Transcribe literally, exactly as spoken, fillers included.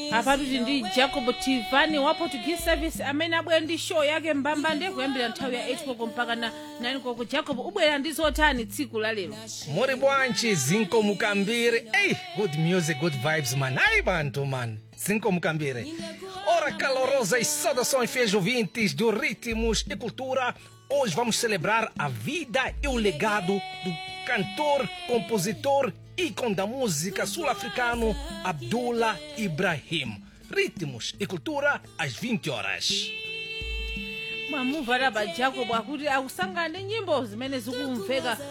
apa tuti ndi Jacob Tivani wa Portuguese Service amene abwera ndi show yake mbambande kuyambira nthawi ya eight koloko mpaka na nine koloko. Jacob, ubwera ndi zotani tsiku la lero? Muri bwanji Zinco Mucambire. Hey, good music, good vibes, man. Ai, bantu, man. Zinco Mucambire. Ora calorosas saudações, fiéis ouvintes do Ritmos e Cultura. Hoje vamos celebrar a vida e o legado do cantor, compositor e ícone da música sul-africano Abdullah Ibrahim. Ritmos e Cultura às vinte horas. Mwamumva laba Jacob akuti akusangana ndi nyimbo zimene zikumveka